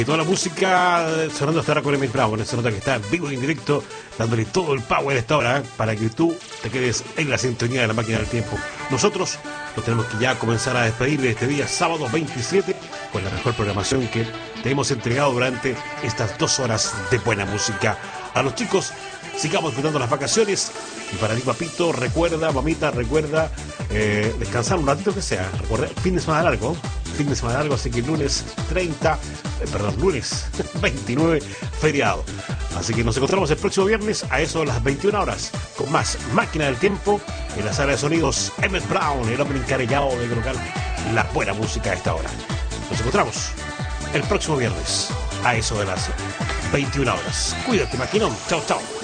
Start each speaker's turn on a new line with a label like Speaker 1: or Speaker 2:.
Speaker 1: Y toda la música sonando hasta ahora con Emmett Brown. Se nota que está vivo y en directo, dándole todo el power a esta hora, para que tú te quedes en la sintonía de la máquina del tiempo. Nosotros nos tenemos que ya comenzar a despedir de este día, sábado 27, con la mejor programación que te hemos entregado durante estas 2 horas de buena música. A los chicos, sigamos disfrutando las vacaciones. Y para ti, papito, recuerda, mamita, recuerda descansar un ratito que sea. Recuerda, fin de semana largo, así que lunes 29, feriado. Así que nos encontramos el próximo viernes a eso de las 21 horas con más Máquina del Tiempo en la sala de sonidos. Emmett Brown, el hombre encargado de colocar la buena música a esta hora. Nos encontramos el próximo viernes a eso de las 21 horas. Cuídate, maquinón. Chao, chao.